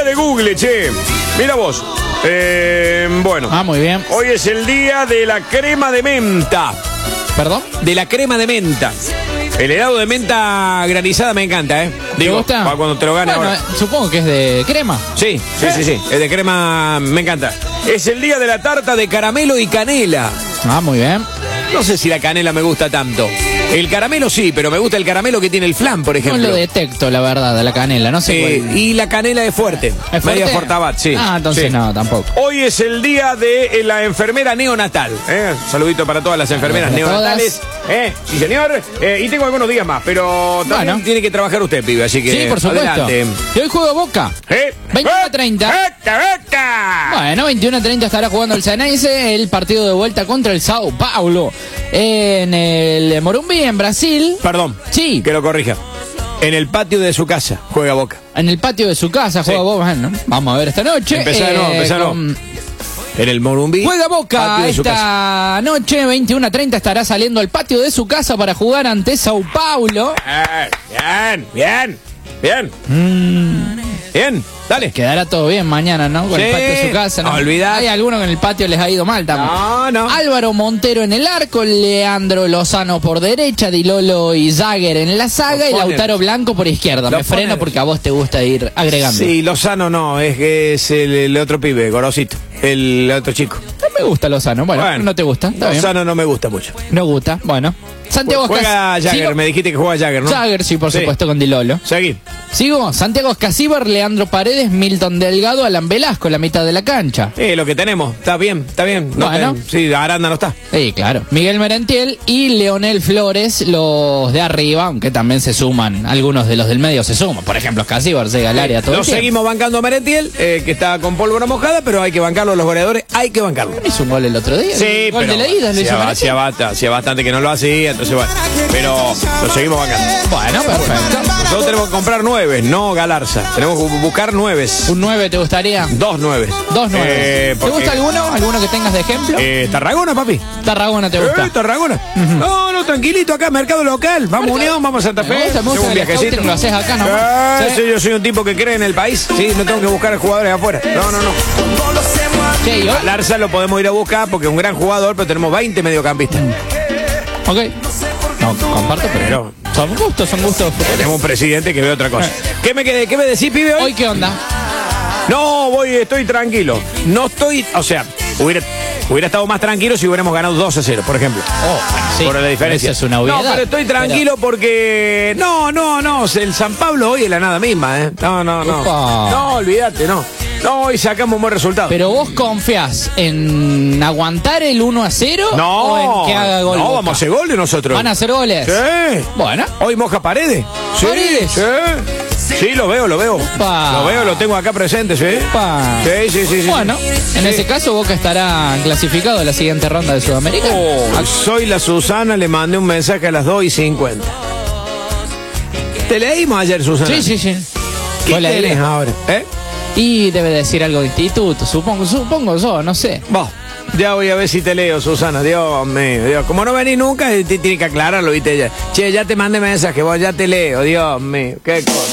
día de Google, che. Mira vos. Bueno. Muy bien. Hoy es el día de la crema de menta. ¿Perdón? De la crema de menta. El helado de menta granizada me encanta, ¿eh? ¿Te gusta? Para cuando te lo gane ahora. Supongo que es de crema. Sí. Es de crema, me encanta. Es el día de la tarta de caramelo y canela. Muy bien. No sé si la canela me gusta tanto. El caramelo sí, pero me gusta el caramelo que tiene el flan, por ejemplo. No lo detecto, la verdad, de la canela, no sé cuál. Y la canela es fuerte. ¿Es fuerte? Media Fortabat, sí. Entonces sí. no, tampoco. Hoy es el día de la enfermera neonatal. Saludito para todas las enfermeras neonatales. Sí, señor. Y tengo algunos días más, pero también tiene que trabajar usted, pibe, así que sí, por supuesto. Adelante. Y hoy juega Boca. 21:30. Bueno, 21:30 estará jugando el Ceneice el partido de vuelta contra el Sao Paulo. En el Morumbi, en Brasil. Perdón. Sí. Que lo corrija. En el patio de su casa juega Boca. En el patio de su casa juega Boca. Bueno, vamos a ver esta noche. Empezaron. En el Morumbi. Juega Boca esta noche, 21:30 estará saliendo al patio de su casa para jugar ante Sao Paulo. Bien. Bien, dale. Quedará todo bien mañana, ¿no? Con el patio de su casa, ¿no? Olvidate. Hay algunos que en el patio les ha ido mal también. No. Álvaro Montero en el arco, Leandro Lozano por derecha, Di Lolo y Jagger en la saga y Lautaro Blanco por izquierda. Me freno porque a vos te gusta ir agregando. Sí, Lozano no, es el otro pibe, Gorosito, el otro chico. No me gusta Lozano, bueno, no te gusta. Está Lozano bien. no me gusta mucho. No gusta, bueno. Santiago juega Jagger, me dijiste que juega Jagger, ¿no? Jagger, sí, por supuesto, con Di Lolo. Seguí. Sigo, Santiago Escasíbar, Leandro Paredes, Milton Delgado, Alan Velasco, la mitad de la cancha. Lo que tenemos, está bien. No, bueno. Sí, Aranda no está. Sí, claro. Miguel Merentiel y Leonel Flores, los de arriba, aunque también se suman, algunos de los del medio se suman. Por ejemplo, Escasíbar llega al área todo el tiempo. Seguimos bancando a Merentiel, que está con pólvora mojada, pero hay que bancarlo, los goleadores, hay que bancarlo. Hizo un gol el otro día. Sí, gol pero de la ida, lo hizo Merentiel. hacía bastante que no lo hacía, entonces bueno. Pero lo seguimos bancando. Bueno, perfecto. Nosotros tenemos que comprar 9, no Galarza. Tenemos que buscar 9. ¿Un 9 te gustaría? 2 9. 2 9. ¿Te gusta alguno? ¿Alguno que tengas de ejemplo? Tarragona, papi. Tarragona te gusta. Tarragona. No, tranquilito acá, mercado local. Vamos a Unión, vamos a Santa Fe. Me gusta un viajecito. Lo haces acá nomás. Yo soy un tipo que cree en el país. Sí, no tengo que buscar jugadores afuera. No. Sí, Galarza lo podemos ir a buscar porque es un gran jugador, pero tenemos 20 mediocampistas. Ok. No, comparto, pero son gustos. Tenemos un presidente que ve otra cosa. ¿Qué me decís, pibe, hoy? ¿Hoy qué onda? No, estoy tranquilo. No estoy, o sea, hubiera estado más tranquilo si hubiéramos ganado 2-0, por ejemplo. Sí, por la diferencia. Eso es una obviedad. No, pero estoy tranquilo porque... No, el San Pablo hoy es la nada misma, ¿eh? No. Upa. No, olvídate, no. No, hoy sacamos un buen resultado. ¿Pero vos confías en aguantar el 1-0? No, ¿O en que haga gol? No, Boca? vamos a hacer goles nosotros. ¿Van a hacer goles? Sí. Bueno. Hoy moja Paredes. Sí, ¿Paredes? Sí, lo veo. Upa. Lo veo, lo tengo acá presente, ¿sí? Upa. Sí. Bueno, en ese caso Boca estará clasificado a la siguiente ronda de Sudamérica. Soy la Susana, le mandé un mensaje a las 2:50. ¿Te leímos ayer, Susana? Sí. ¿Qué lees ahora? Y debe decir algo de instituto, supongo yo, no sé. Ya voy a ver si te leo, Susana. Dios mío. Como no venís nunca, tiene que aclararlo, ¿viste? Che, ya te mandé mensaje, vos ya te leo. Dios mío, qué cosa.